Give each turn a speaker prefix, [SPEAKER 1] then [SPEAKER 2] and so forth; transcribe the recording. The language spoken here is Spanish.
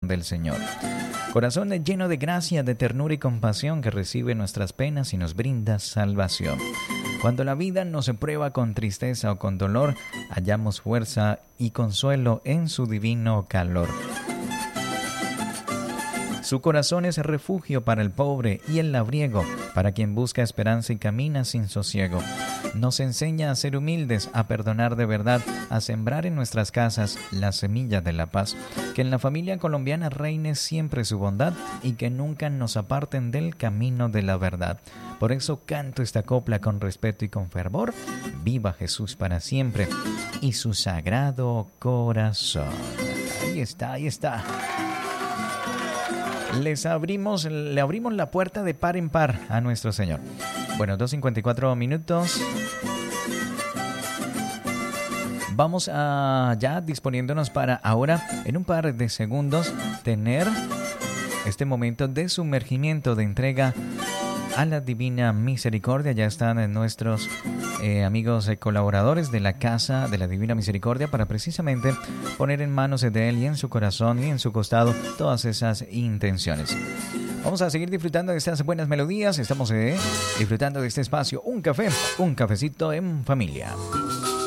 [SPEAKER 1] del Señor. Corazón lleno de gracia, de ternura y compasión que recibe nuestras penas y nos brinda salvación. Cuando la vida nos prueba con tristeza o con dolor, hallamos fuerza y consuelo en su divino calor. Su corazón es refugio para el pobre y el labriego, para quien busca esperanza y camina sin sosiego. Nos enseña a ser humildes, a perdonar de verdad, a sembrar en nuestras casas la semilla de la paz. Que en la familia colombiana reine siempre su bondad y que nunca nos aparten del camino de la verdad. Por eso canto esta copla con respeto y con fervor. Viva Jesús para siempre y su sagrado corazón. Ahí está, ahí está. Le abrimos la puerta de par en par a nuestro Señor. Bueno, 2:54 minutos. Vamos a ya disponiéndonos para ahora, en un par de segundos, tener este momento de sumergimiento, de entrega a la Divina Misericordia. Ya están nuestros amigos colaboradores de la Casa de la Divina Misericordia para precisamente poner en manos de Él y en su corazón y en su costado todas esas intenciones. Vamos a seguir disfrutando de estas buenas melodías. Estamos disfrutando de este espacio, un cafecito en familia.